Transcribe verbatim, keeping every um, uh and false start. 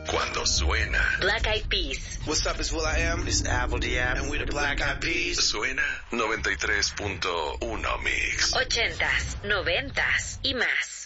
Cuando suena Black Eyed Peas. What's up, it's Will I Am. It's Avril Diab. And we're the Black Eyed Peas. Suena noventa y tres punto uno Mix. Ochentas, noventas y más.